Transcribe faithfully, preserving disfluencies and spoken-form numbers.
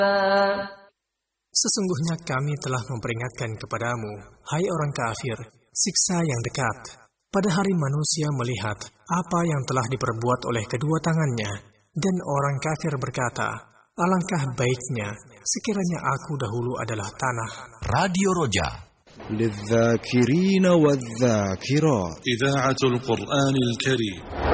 Sesungguhnya kami telah memperingatkan kepadamu, hai orang kafir, siksa yang dekat. Pada hari manusia melihat apa yang telah diperbuat oleh kedua tangannya, dan orang kafir berkata, alangkah baiknya sekiranya aku dahulu adalah tanah. Radio Roja للذاكرين والذاكرات إذاعة القرآن الكريم.